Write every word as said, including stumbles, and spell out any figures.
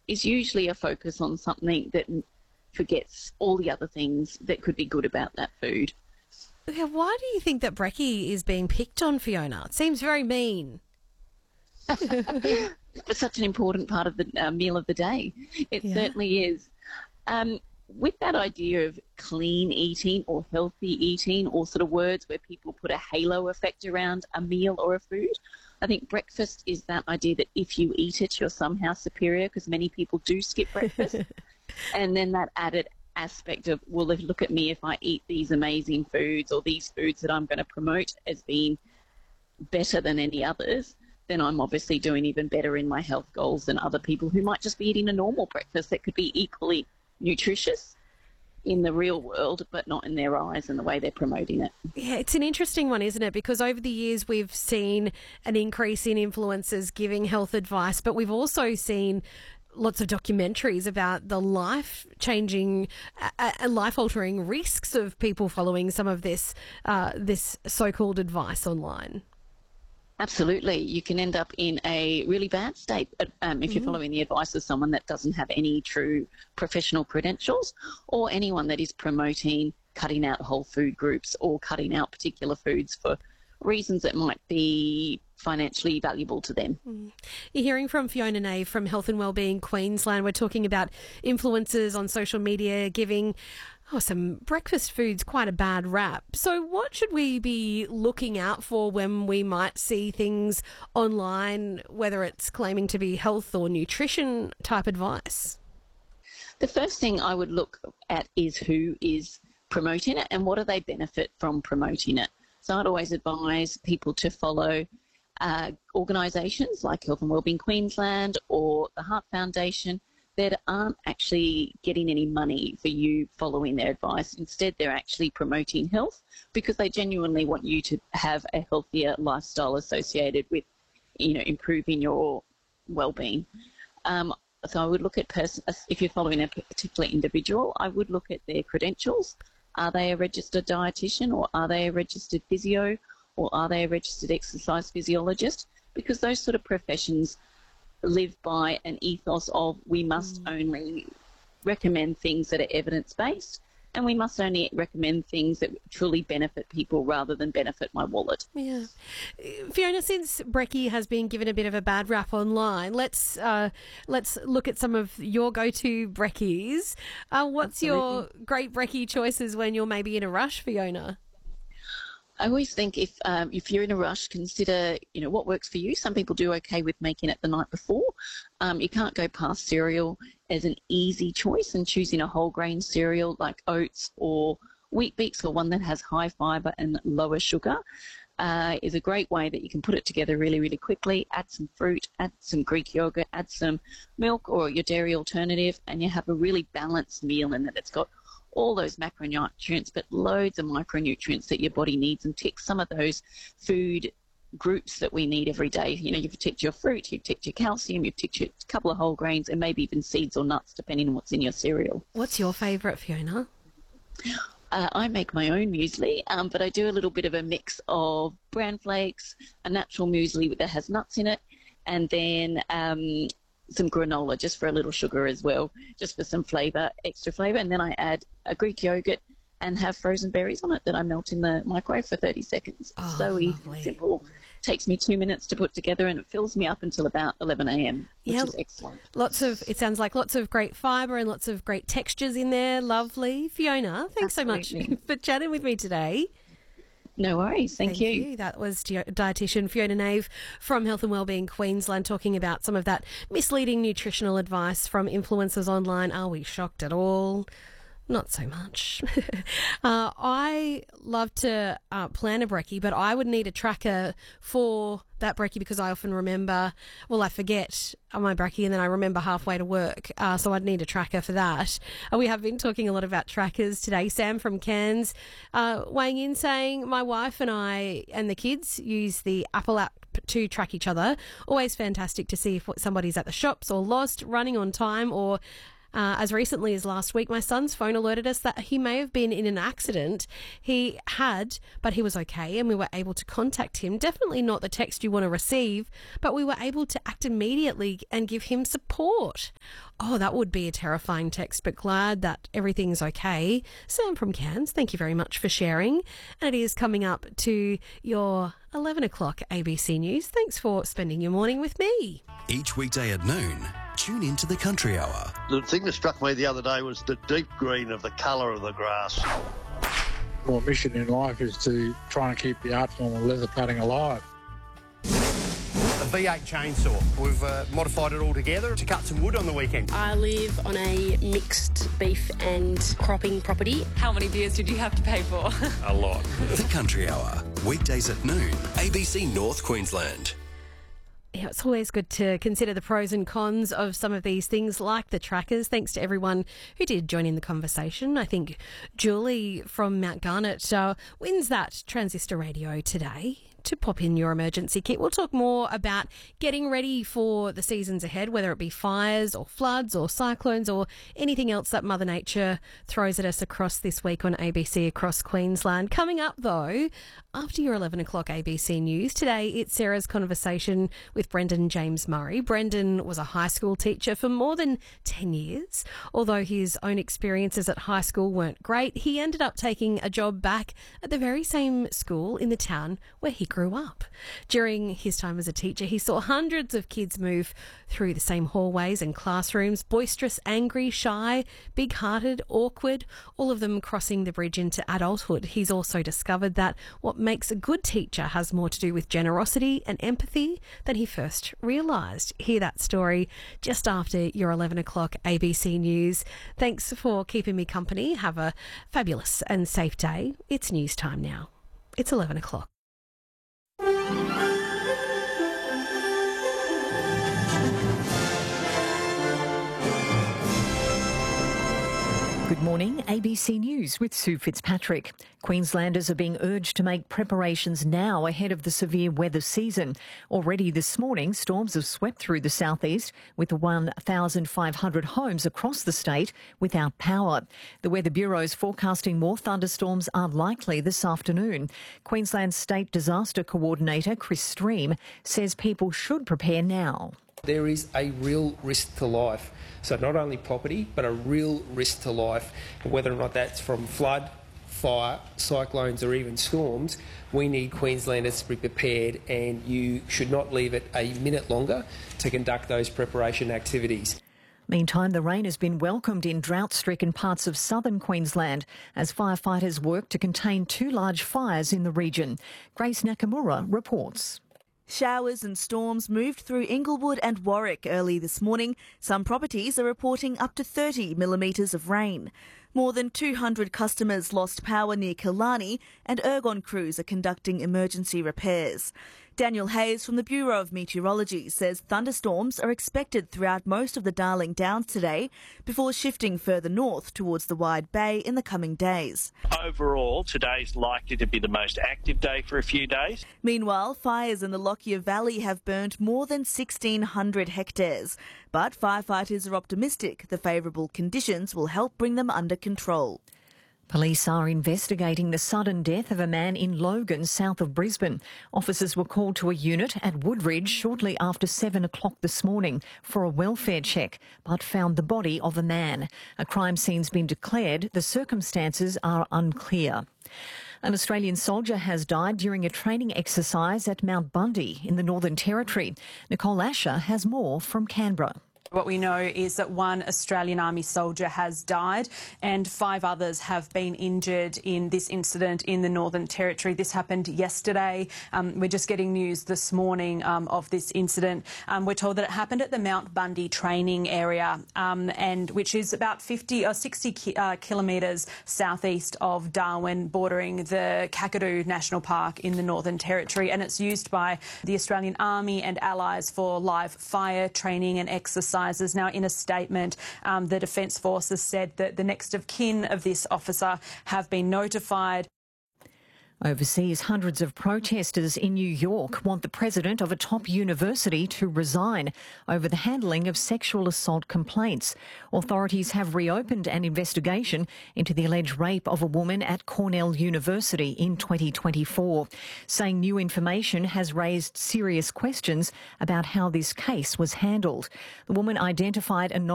is usually a focus on something that forgets all the other things that could be good about that food. Yeah, why do you think that brekkie is being picked on, Fiona? It seems very mean. It's such an important part of the uh, meal of the day. It Yeah. certainly is. Um, with that idea of clean eating or healthy eating, or sort of words where people put a halo effect around a meal or a food, I think breakfast is that idea that if you eat it, you're somehow superior, because many people do skip breakfast. And then that added aspect of, well, if, look at me, if I eat these amazing foods or these foods that I'm going to promote as being better than any others, then I'm obviously doing even better in my health goals than other people who might just be eating a normal breakfast that could be equally nutritious in the real world, but not in their eyes and the way they're promoting it. Yeah, it's an interesting one, isn't it? Because over the years we've seen an increase in influencers giving health advice, but we've also seen lots of documentaries about the life-changing, uh, life-altering risks of people following some of this uh, this so-called advice online. Absolutely. You can end up in a really bad state um, if you're Mm. following the advice of someone that doesn't have any true professional credentials, or anyone that is promoting cutting out whole food groups or cutting out particular foods for reasons that might be financially valuable to them. Mm. You're hearing from Fiona Nave from Health and Wellbeing Queensland. We're talking about influencers on social media giving oh, some breakfast foods quite a bad rap. So what should we be looking out for when we might see things online, whether it's claiming to be health or nutrition type advice? The first thing I would look at is who is promoting it and what do they benefit from promoting it. So I'd always advise people to follow uh, organisations like Health and Wellbeing Queensland or the Heart Foundation that aren't actually getting any money for you following their advice. Instead, they're actually promoting health because they genuinely want you to have a healthier lifestyle associated with, you know, improving your well-being. Um, so I would look at, person, if you're following a particular individual, I would look at their credentials. Are they a registered dietitian, or are they a registered physio, or are they a registered exercise physiologist? Because those sort of professions live by an ethos of we must mm. only recommend things that are evidence-based, and we must only recommend things that truly benefit people rather than benefit my wallet. Yeah. Fiona, since brekkie has been given a bit of a bad rap online, let's uh, let's look at some of your go-to brekkies. Uh, what's Absolutely. Your great brekkie choices when you're maybe in a rush, Fiona? I always think if um, if you're in a rush, consider, you know, what works for you. Some people do okay with making it the night before. Um, you can't go past cereal as an easy choice, and choosing a whole grain cereal like oats or wheat bix, or one that has high fibre and lower sugar, uh, is a great way that you can put it together really, really quickly. Add some fruit, add some Greek yogurt, add some milk or your dairy alternative, and you have a really balanced meal in that it's got all those macronutrients, but loads of micronutrients that your body needs, and tick some of those food groups that we need every day. You know, you've ticked your fruit, you've ticked your calcium, you've ticked your couple of whole grains, and maybe even seeds or nuts, depending on what's in your cereal. What's your favourite, Fiona? Uh, I make my own muesli, um, but I do a little bit of a mix of bran flakes, a natural muesli that has nuts in it, and then um, some granola just for a little sugar as well, just for some flavour, extra flavour. And then I add a Greek yogurt and have frozen berries on it that I melt in the microwave for thirty seconds. Oh, so easy, lovely. Simple. Takes me two minutes to put together, and it fills me up until about eleven a.m, which yep. is excellent. Lots of, it sounds like lots of great fibre and lots of great textures in there. Lovely. Fiona, thanks Absolutely. so much for chatting with me today. No worries. Thank, Thank you. you. That was dietitian Fiona Nave from Health and Wellbeing Queensland talking about some of that misleading nutritional advice from influencers online. Are we shocked at all? Not so much. uh, I love to uh, plan a brekkie, but I would need a tracker for that brekkie because I often remember, well, I forget on my brekkie and then I remember halfway to work. Uh, so I'd need a tracker for that. Uh, we have been talking a lot about trackers today. Sam from Cairns uh, weighing in saying, my wife and I and the kids use the Apple app to track each other. Always fantastic to see if somebody's at the shops or lost, running on time, or Uh, as recently as last week, my son's phone alerted us that he may have been in an accident. He had, but he was okay, and we were able to contact him. Definitely not the text you want to receive, but we were able to act immediately and give him support. Oh, that would be a terrifying text, but glad that everything's okay. Sam from Cairns, thank you very much for sharing. And it is coming up to your eleven o'clock A B C News. Thanks for spending your morning with me. Each weekday at noon, tune into the Country Hour. The thing that struck me the other day was the deep green of the colour of the grass. My mission in life is to try and keep the art form of leather cutting alive. A V eight chainsaw. We've uh, modified it all together to cut some wood on the weekend. I live on a mixed beef and cropping property. How many beers did you have to pay for? A lot. The Country Hour, weekdays at noon, A B C North Queensland. Yeah, it's always good to consider the pros and cons of some of these things like the trackers. Thanks to everyone who did join in the conversation. I think Julie from Mount Garnet uh, wins that transistor radio today to pop in your emergency kit. We'll talk more about getting ready for the seasons ahead, whether it be fires or floods or cyclones or anything else that Mother Nature throws at us across this week on A B C across Queensland. Coming up, though, after your eleven o'clock A B C News, today it's Sarah's conversation with Brendan James Murray. Brendan was a high school teacher for more than ten years. Although his own experiences at high school weren't great, he ended up taking a job back at the very same school in the town where he grew up. During his time as a teacher, he saw hundreds of kids move through the same hallways and classrooms, boisterous, angry, shy, big-hearted, awkward, all of them crossing the bridge into adulthood. He's also discovered that what makes a good teacher has more to do with generosity and empathy than he first realised. Hear that story just after your eleven o'clock A B C News. Thanks for keeping me company. Have a fabulous and safe day. It's news time now. It's eleven o'clock. Good morning, A B C News with Sue Fitzpatrick. Queenslanders are being urged to make preparations now ahead of the severe weather season. Already this morning, storms have swept through the southeast with one thousand five hundred homes across the state without power. The Weather Bureau is forecasting more thunderstorms are likely this afternoon. Queensland State Disaster Coordinator Chris Stream says people should prepare now. There is a real risk to life. So not only property, but a real risk to life. Whether or not that's from flood, fire, cyclones or even storms, we need Queenslanders to be prepared, and you should not leave it a minute longer to conduct those preparation activities. Meantime, the rain has been welcomed in drought-stricken parts of southern Queensland as firefighters work to contain two large fires in the region. Grace Nakamura reports. Showers and storms moved through Inglewood and Warwick early this morning. Some properties are reporting up to thirty millimetres of rain. More than two hundred customers lost power near Killarney, and Ergon crews are conducting emergency repairs. Daniel Hayes from the Bureau of Meteorology says thunderstorms are expected throughout most of the Darling Downs today before shifting further north towards the Wide Bay in the coming days. Overall, today's likely to be the most active day for a few days. Meanwhile, fires in the Lockyer Valley have burnt more than sixteen hundred hectares, but firefighters are optimistic the favourable conditions will help bring them under control. Police are investigating the sudden death of a man in Logan, south of Brisbane. Officers were called to a unit at Woodridge shortly after seven o'clock this morning for a welfare check, but found the body of a man. A crime scene's been declared. The circumstances are unclear. An Australian soldier has died during a training exercise at Mount Bundy in the Northern Territory. Nicole Asher has more from Canberra. What we know is that one Australian Army soldier has died and five others have been injured in this incident in the Northern Territory. This happened yesterday. Um, we're just getting news this morning um, of this incident. Um, we're told that it happened at the Mount Bundy training area, um, and which is about fifty or sixty ki uh, kilometres southeast of Darwin, bordering the Kakadu National Park in the Northern Territory, and it's used by the Australian Army and allies for live fire training and exercise. Now, in a statement, um, the Defence Forces said that the next of kin of this officer have been notified. Overseas, hundreds of protesters in New York want the president of a top university to resign over the handling of sexual assault complaints. Authorities have reopened an investigation into the alleged rape of a woman at Cornell University in twenty twenty-four, saying new information has raised serious questions about how this case was handled. The woman identified anonymously